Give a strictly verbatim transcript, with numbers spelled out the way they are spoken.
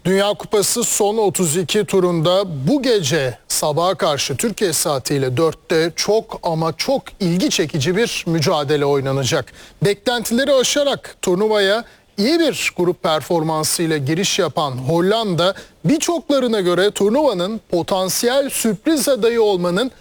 Dünya Kupası son otuz iki turunda bu gece sabaha karşı Türkiye saatiyle dörtte çok ama çok ilgi çekici bir mücadele oynanacak. Beklentileri aşarak turnuvaya iyi bir grup performansıyla giriş yapan Hollanda birçoklarına göre turnuvanın potansiyel sürpriz adayı olmanın